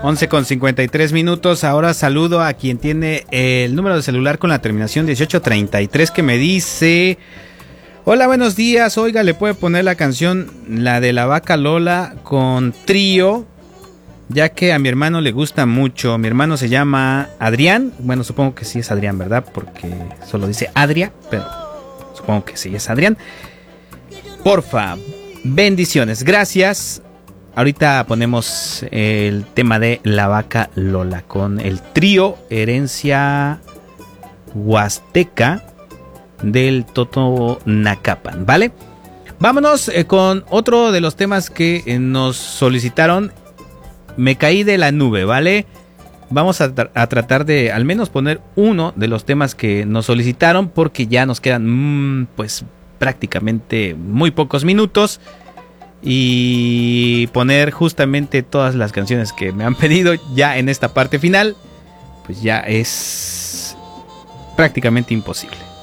11:53. Ahora saludo a quien tiene el número de celular con la terminación 1833 que me dice: hola, buenos días. Oiga, ¿le puede poner la canción, la de la vaca Lola con Trío? Ya que a mi hermano le gusta mucho. Mi hermano se llama Adrián. Bueno, supongo que sí es Adrián, ¿verdad? Porque solo dice Adria, pero supongo que sí es Adrián. Porfa, bendiciones, gracias. Ahorita ponemos el tema de la vaca Lola con el Trío, herencia huasteca del Totonacapan, ¿vale? Vámonos con otro de los temas que nos solicitaron. Me caí de la nube, ¿vale? Vamos a tratar de al menos poner uno de los temas que nos solicitaron, porque ya nos quedan pues prácticamente muy pocos minutos, y poner justamente todas las canciones que me han pedido ya en esta parte final pues ya es prácticamente imposible.